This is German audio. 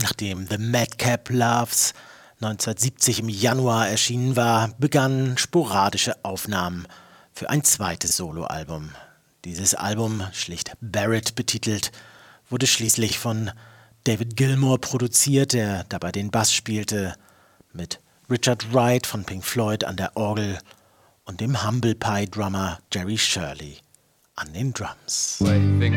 Nachdem The Madcap Loves 1970 im Januar erschienen war, begannen sporadische Aufnahmen für ein zweites Soloalbum. Dieses Album, schlicht Barrett betitelt, wurde schließlich von David Gilmour produziert, der dabei den Bass spielte, mit Richard Wright von Pink Floyd an der Orgel und dem Humble Pie Drummer Jerry Shirley an den Drums. Waving